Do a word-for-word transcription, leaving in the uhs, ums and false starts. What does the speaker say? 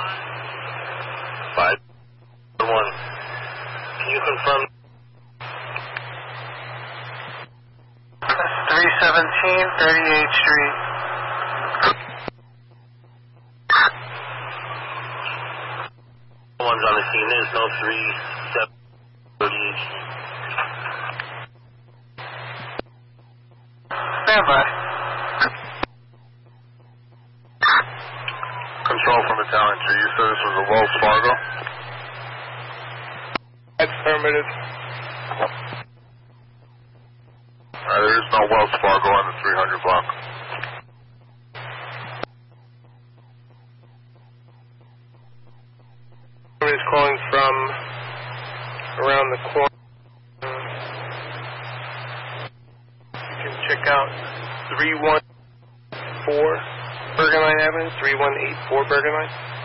five one. Can you confirm? three seventeen thirty-eighth Street. One's on the scene. There's no three seven thirty-eighth Street. Stand by. Control from Italian Tree. You said this was a Wells Fargo? Affirmative. Uh, there is no Wells Fargo on the three hundred block. Somebody's calling from around the corner. You can check out three one four Bergen Line Avenue, three one eight four Bergen Line.